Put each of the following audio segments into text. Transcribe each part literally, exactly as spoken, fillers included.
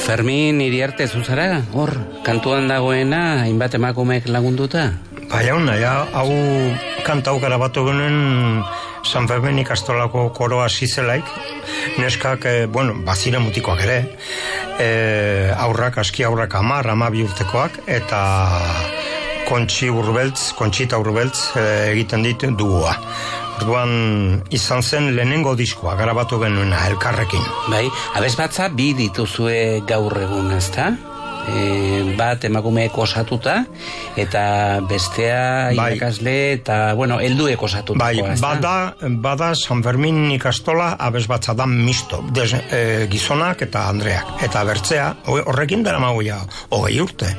Fermin Iriarte zuzara, hor, kantuan dagoena, hainbat emakumeek lagunduta? Baina, ja, hau kantau grabatu genen San Fermin ikastolako koroa zizelaik, neskak, eh, bueno, bazire mutikoak ere, eh, aurrak, aski aurrak amar, amabi urtekoak, eta Kontxi Urbeltz, Kontxita Urbeltz eh, egiten ditu dugua. Orduan izan zen lehenengo diskoa grabatu genuena elkarrekin. Bai, abez batza bi dituzue gaur egun, ezta? E, bat emakumeek osatuta eta bestea bai. Irakasle eta, bueno, helduek osatuta. Bai, bada, bada San Fermin ikastola abez batza da misto, des, e, gizonak eta Andreak. Eta bertzea, horrekin dara magoia hogei urte.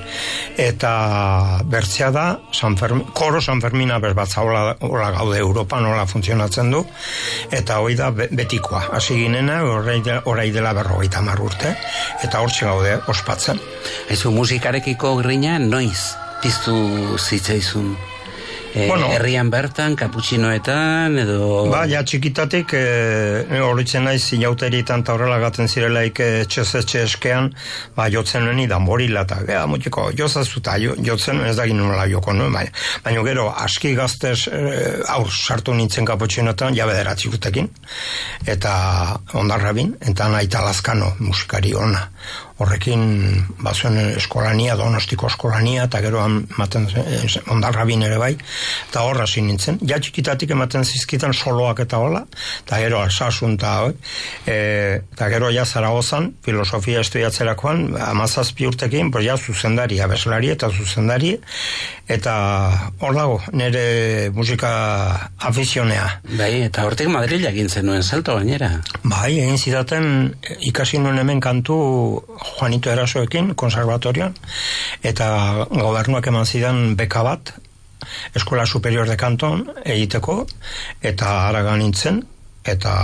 Eta bertzea da San Fermin, koro San Fermin abez batza hola, hola gaude Europan hola funtzionatzen du. Eta hoi da betikoa. Hasi ginena, orai dela berrogeita hamar urte. Eta hortxe gaude ospatzen. Ezu musikarekiko grina noiz piztu zitzaizun? E, bueno, herrian bertan, kaputxinoetan, edo... Ba, ja txikitatik, e, horitzen naiz inauteritan eta horrela gaten zirelaik etxez-etxe eskean, ba, jotzen nuen idan borila, eta gea, mutiko, jozazuta, jo, jotzen ez da ginoela joko nuen, baina, baina gero, aski gaztez e, aur sartu nintzen kaputxinoetan, ja bederatzi urtekin, eta Ondarrabin, eta Naita Lazkano musikari ona. Horrekin, bazuen eskolania, Donostiko eskolania, eta gero ematen Ondarrabin ere bai, eta horra zin nintzen. Ja txikitatik ematen zizkitan soloak eta hola, eta gero alsasun eta hoi, e, eta gero ja Zaragozan, filosofia estudiatzerakoan, amazazpi urtekin, pues ja zuzendari, abeslari eta zuzendari, eta hor dago, nire musika afizionea. Bai, eta hortik Madrila egin zenuen salto gainera. Bai, egin zidaten ikasi nuen hemen kantu Juanito Erasoekin, konservatorioan, eta gobernuak eman zidan beka bat, Eskola Superior de Kanton egiteko, eta aragan nintzen, eta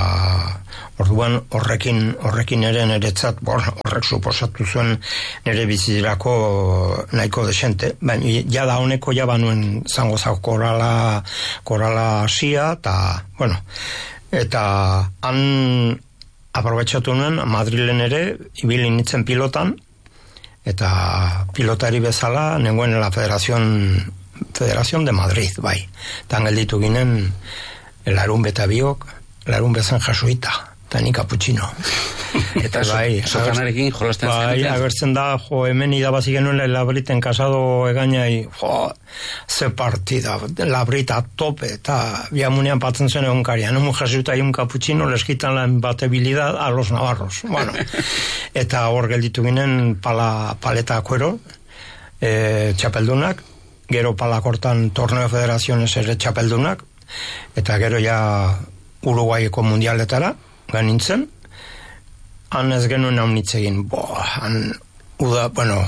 orduan horrekin horrekin ere niretzat, horrek suposatu zuen nire bizirako nahiko desente, baina ja da honeko ja banuen zangozak korala korala hasia, eta bueno, eta han aprobetxatu nuen Madrilen ere ibili nintzen pilotan, eta pilotari bezala nengoen la Federación Federación de Madrid, bai. Tan gelditu ginen larun beta biok, larun bezan jasuita, eta ni kaputxino. Eta bai, sotanarekin jolasten zen. Bai, agertzen da, jo, hemen idabazi genuen Labriten kasado egainai, jo, ze partida, Labrita tope, eta biamunean patzen zen egon karian, un jasuita y un kaputxino les quitan la imbatibilidad a los navarros. Bueno, eta hor gelditu ginen pala, paleta akuero, e, txapeldunak, gero palakortan torneo federaziones ere txapeldunak, eta gero ja Uruguaieko mundialetara ganintzen, han ez genuen haunitzegin, bo, han, uda, bueno,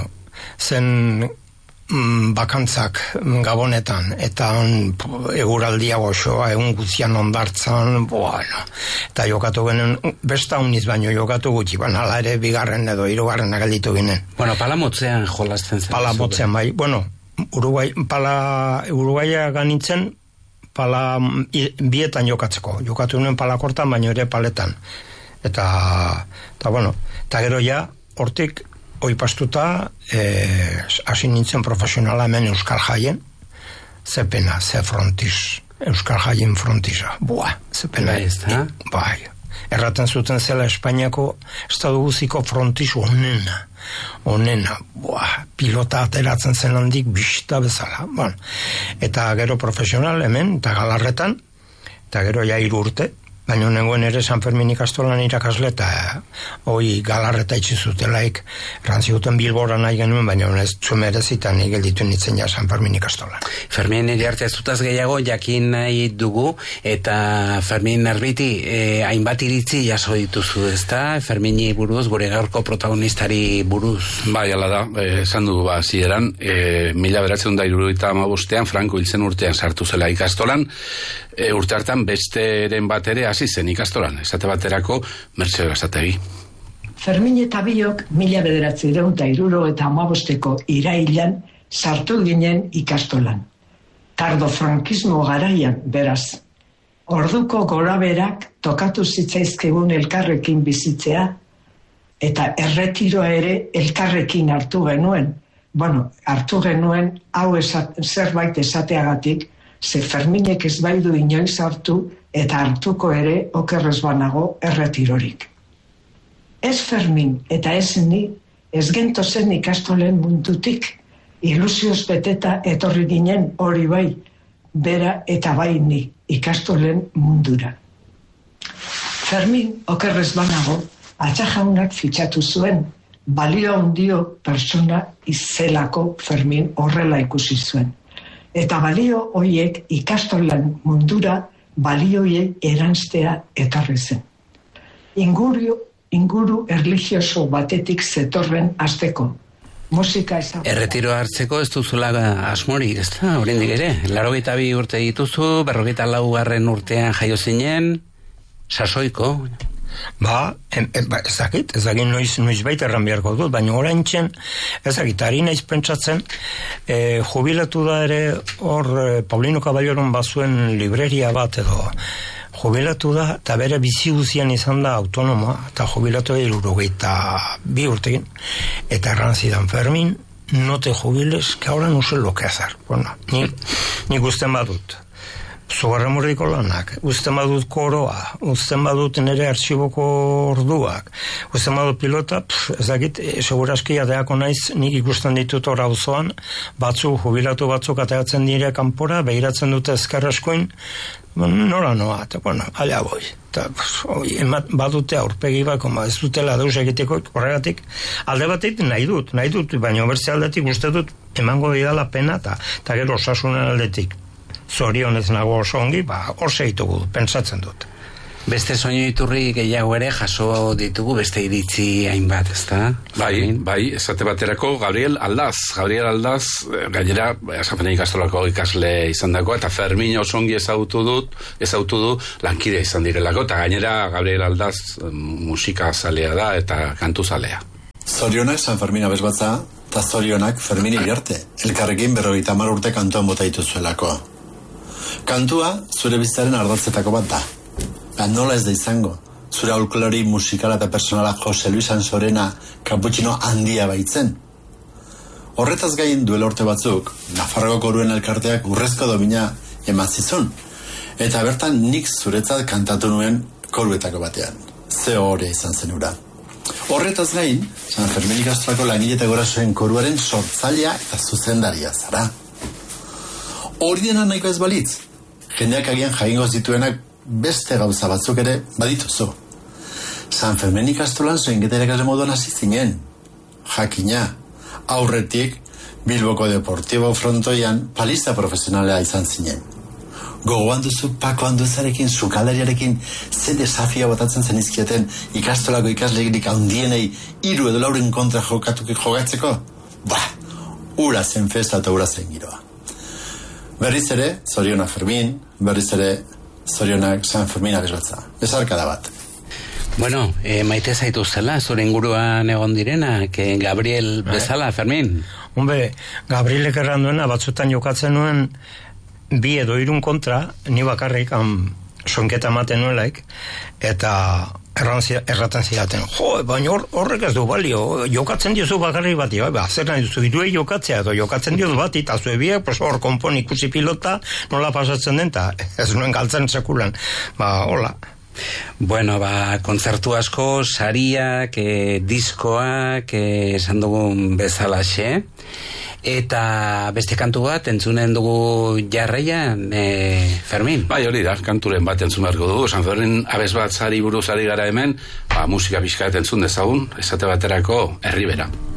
zen mm, bakantzak Gabonetan, eta han eguraldia goxoa, egun guztian ondartzan, bueno, eta jokatu genen, besta hauniz baino jokatu gutxi, baina ala ere bigarren edo hirugarren gelditu ginen. Bueno, palamotzean jolasten zen. Palamotzean, bai, bueno, Uruguay, pala, Uruguaya ganintzen, pala bietan jokatzeko. Jokatu nuen palakortan, baino ere paletan. Eta, eta bueno, eta gero ja, hortik, oipastuta, eh, hasi nintzen profesionala hemen Euskal Jaien, ze pena, ze frontiz, Euskal Jaien frontiza. Buah, ze pena. Bai, ez da? Bai. Erraten zuten zela Espainiako estadu guziko frontiz onena. Onena, buah, pilota ateratzen zen handik bista bezala. Bueno, eta gero profesional hemen, eta Galarretan, eta gero ja hiru urte, baina nengoen ere San Fermin ikastolan irakasle, eta hoi Galarreta itxizutelaik, rantziguten Bilbora nahi genuen, baina ez zuen merezitan gelditu nintzen ja San Fermin ikastolan. Fermin Iriarte zutaz gehiago jakin nahi dugu, eta Fermin Arbiti, eh, hainbat iritzi jaso dituzu, ezta? Fermini buruz, gure gaurko protagonistari buruz. Bai, ala da, esan du ba, zieran, e, mila beratzen da irurogeita hamabostean, Franco hiltzen urtean sartu zela ikastolan, e, urte hartan besteren bat ere hasi zen ikastolan, esate baterako Mertxe Berasategui. Fermin eta biok mila bederatziehun eta hirurogeita hamabosteko irailean sartu ginen ikastolan. Tardofrankismo garaian, beraz. Orduko goraberak tokatu zitzaizkegun elkarrekin bizitzea, eta erretiroa ere elkarrekin hartu genuen. Bueno, hartu genuen hau esat, zerbait esateagatik, ze Ferminek ez baidu inoiz hartu eta hartuko ere okerrez banago erretirorik. Ez Fermin eta ez ni ez gentozen ikastolen mundutik, ilusioz beteta etorri ginen hori bai, bera eta bai ni ikastolen mundura. Fermin okerrez banago, atxajaunak fitxatu zuen, balio handio persona izelako Fermin horrela ikusi zuen. Eta balio hoiek ikastolan mundura balioiei eranztea etorri zen. Inguru, inguru erlijioso batetik zetorren azteko. Musika ezaguna. Erretiro hartzeko ez duzula asmorik, ez da, oraindik ere. Laurogeita bi urte dituzu, berrogeita laugarren urtean jaio zinen, sasoiko. Ba, em, em, ba, ezakit, ezakit noiz, noiz baita erran beharko dut, baina orain txen, ezakit, ari naiz pentsatzen, e, jubilatu da ere hor e, Paulino Caballeron bazuen libreria bat edo, jubilatu da, eta bere bizi guzian izan da autonomoa, eta jubilatu da hirurogeita bi urtekin, eta erran zidan Fermin, no te jubiles, que ahora no sé lo que hacer. Bueno, ni, ni guzten badut. Zugarramurriko lanak, uzten badut koroa, uzten badut nire arxiboko orduak, uzten badut pilota, pff, ez dakit, e, segurazki adeako naiz, nik ikusten ditut ora auzoan, batzuk, jubilatu batzuk ateatzen dire kanpora, behiratzen dute ezkerrezkoin, nora noa, eta bueno, alea boi. Eta, badute aurpegi bako, ez dutela deus egiteko, horregatik, alde batetik nahi dut, nahi dut, baina bertze aldetik uste dut, emango didala pena, eta gero osasunen aldetik. Zorionez nago oso ongi, ba, hor segitugu, pentsatzen dut. Beste soinu iturri gehiago ere jaso ditugu beste iritzi hainbat, ezta? Bai, bai, esate baterako Gabriel Aldaz. Gabriel Aldaz, gainera, San ikastolako ikasle izan dago, eta Fermin oso ongi ezagutu dut, ezagutu du lankide izan direlako, eta gainera Gabriel Aldaz musika zalea da eta kantu zalea. Zorionak San Fermin abesbatza, eta zorionak Fermin Iriarte, elkarrekin berrogeita hamar urte kantuan bota dituzuelako. Kantua zure bizitzaren ardatzetako bat da. Ba, nola ez da izango. Zure aholkulari musikala eta personala Jose Luis Ansorena kaputxino handia baitzen. Horretaz gain duela urte batzuk, Nafarroko koruen elkarteak urrezko domina emazizun. Eta bertan nik zuretzat kantatu nuen koruetako batean. Ze hori izan zen ura. Horretaz gain, San Fermin ikastolako langile eta gorasoen koruaren sortzailea eta zuzendaria zara. Hori dena nahiko ez balitz, jendeak agian jaingo zituenak beste gauza batzuk ere badituzu. San Fermin ikastolan zoinketa irakasle moduan hasi zinen. Jakina, aurretik Bilboko Deportibo frontoian palista profesionalea izan zinen. Gogoan duzu Pako Anduzarekin, sukaldariarekin, ze desafia botatzen zenizkieten ikastolako ikaslegirik handienei hiru edo lauren kontra jokatuki jogatzeko? Ba, ura zen festa eta ura zen giroa. Berriz ere, zorionak Fermin, berriz ere, zorionak San Fermin abesbatza. Bezarka da bat. Bueno, e, maite zaitu zela, zure inguruan egon direnak, e, Gabriel bezala, Fermin. Hombre, Gabrielek erran duena, batzutan jokatzen nuen, bi edo irun kontra, ni bakarrik, am, sonketa ematen nuelaik, eta erraten zidaten, jo, baina horrek ez du balio, jokatzen diozu bakarrik bati, ba, zer nahi duzu, iruei jokatzea, edo jokatzen diozu bati, eta zue biek, pues hor konpon ikusi pilota, nola pasatzen den, eta ez nuen galtzen sekulan, ba, hola. Bueno, ba, kontzertu asko, sariak, e, diskoak, e, esan dugun bezalaxe, eta beste kantu bat entzunen dugu jarraian, e, Fermin. Bai, hori da, kanturen bat entzun beharko dugu. San Fermin abesbatzari buruz ari gara hemen, ba, musika pixka entzun dezagun, esate baterako Herribera.